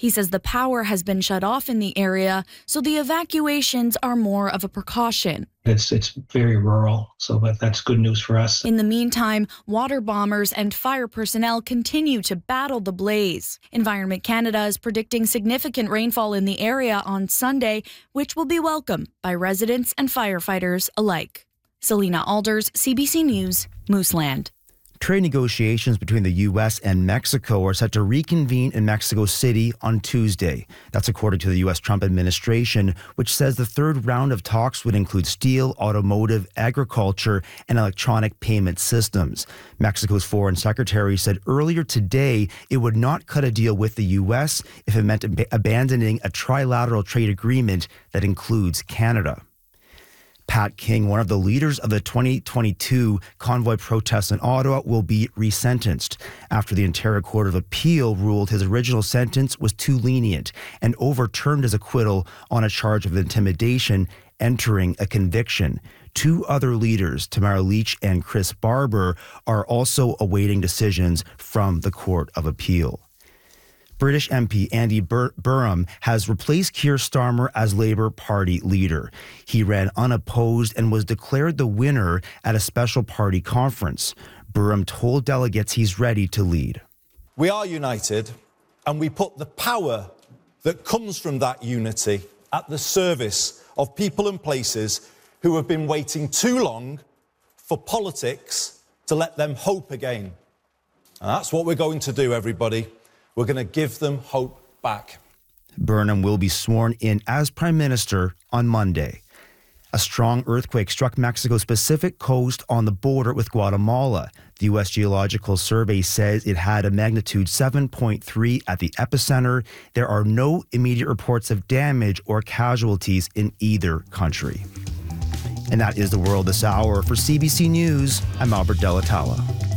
He says the power has been shut off in the area, so the evacuations are more of a precaution. It's very rural, so that's good news for us. In the meantime, water bombers and fire personnel continue to battle the blaze. Environment Canada is predicting significant rainfall in the area on Sunday, which will be welcomed by residents and firefighters alike. Selena Alders, CBC News, Mooseland. Trade negotiations between the U.S. and Mexico are set to reconvene in Mexico City on Tuesday. That's according to the U.S. Trump administration, which says the third round of talks would include steel, automotive, agriculture, and electronic payment systems. Mexico's foreign secretary said earlier today it would not cut a deal with the U.S. if it meant abandoning a trilateral trade agreement that includes Canada. Pat King, one of the leaders of the 2022 convoy protests in Ottawa, will be resentenced after the Ontario Court of Appeal ruled his original sentence was too lenient and overturned his acquittal on a charge of intimidation, entering a conviction. Two other leaders, Tamara Leach and Chris Barber, are also awaiting decisions from the Court of Appeal. British MP Andy Burnham has replaced Keir Starmer as Labour Party leader. He ran unopposed and was declared the winner at a special party conference. Burnham told delegates he's ready to lead. We are united, and we put the power that comes from that unity at the service of people and places who have been waiting too long for politics to let them hope again. And that's what we're going to do, everybody. We're going to give them hope back. Burnham will be sworn in as Prime Minister on Monday. A strong earthquake struck Mexico's Pacific coast on the border with Guatemala. The U.S. Geological Survey says it had a magnitude 7.3 at the epicenter. There are no immediate reports of damage or casualties in either country. And that is the world this hour. For CBC News, I'm Albert Delatala.